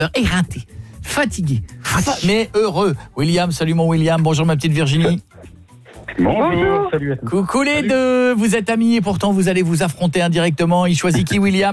éreinté, fatigué, mais heureux. William, salut mon William, bonjour ma petite Virginie. Bonjour, salut à tous. Coucou les deux, vous êtes amis et pourtant vous allez vous affronter indirectement. Il choisit qui, William ?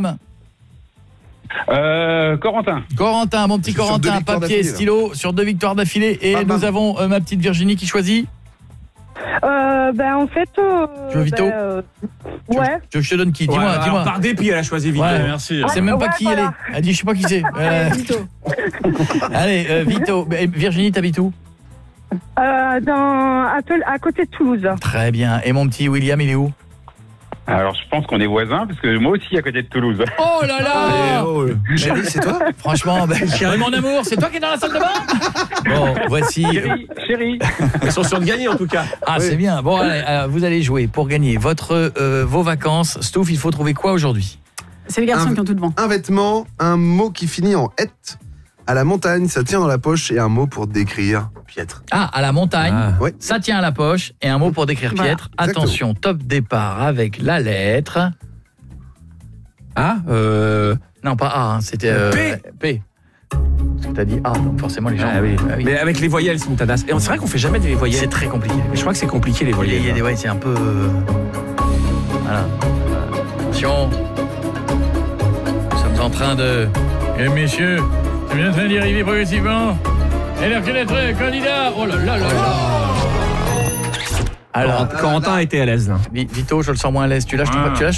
Corentin. Corentin, mon petit Corentin, papier, stylo, sur 2 victoires d'affilée. Et nous avons ma petite Virginie qui choisit. En fait... tu veux Vito ouais. Tu veux que je te donne qui ? Dis-moi. Par dépit, elle a choisi Vito. Ouais. Merci. C'est même pas qui elle est. Elle dit je sais pas qui c'est. Vito. Allez, Vito. Virginie, t'habites où ? À côté de Toulouse. Très bien. Et mon petit William, il est où ? Alors, je pense qu'on est voisins, parce que moi aussi, à côté de Toulouse. Oh là là Chérie, c'est toi ? Franchement, chérie, mon amour, c'est toi qui es dans la salle de bain ? Bon, voici... Chérie. Ils sont sûrs de gagner, en tout cas. Ah, oui. C'est bien. Bon, allez, vous allez jouer pour gagner vos vacances. Stouff, il faut trouver quoi aujourd'hui ? C'est les garçons qui ont tout devant. Un vêtement, un mot qui finit en « et ». À la montagne, ça tient dans la poche et un mot pour décrire piètre. Ah, à la montagne, ouais. Ça tient à la poche et un mot pour décrire piètre. Voilà, attention, top départ avec la lettre... Non, pas A, hein, c'était... P. Parce que t'as dit A, donc forcément les gens... Ah oui. Mais avec les voyelles, c'est Moutadas. Et c'est vrai qu'on fait jamais des voyelles. C'est très compliqué. Mais je crois que c'est compliqué, les voyelles. Il y a des voyelles, c'est un peu... Voilà. Attention. Nous sommes en train de... Eh messieurs, c'est bien en train d'y arriver progressivement. Et la reconnaître candidat. Oh là là là là. Alors, Corentin a été à l'aise. Vito, je le sens moins à l'aise. Tu lâches ton stylo ?